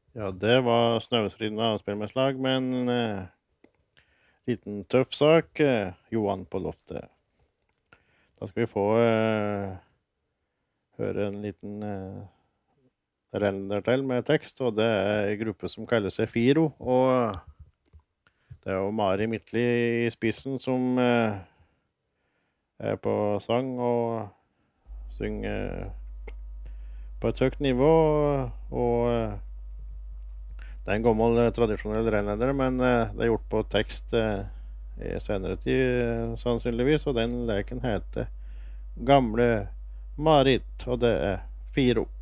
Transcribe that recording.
Ja, det var snøsridende avspillerslag med en liten tøff sak. Johan på loftet. Da skal vi få høre en liten render til med tekst, og det er en gruppe som kaller seg Firo. Og det er jo Mari Midtly i spissen som er på sang og synger på et høyt nivå. Og det er en gammel tradisjonell renleder, men det er gjort på tekst i senere tid, sannsynligvis, og den leken heter Gamle Marit, og det er Firo.